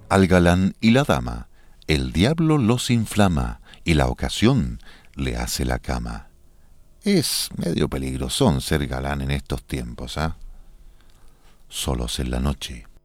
Al galán y la dama, el diablo los inflama y la ocasión le hace la cama. Es medio peligrosón ser galán en estos tiempos, ¿ah? Solos en la noche,